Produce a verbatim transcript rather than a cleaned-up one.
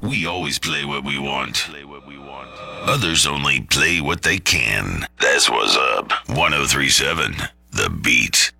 We always play what we want. Others only play what they can. That's what's up. one oh three seven, The Beat.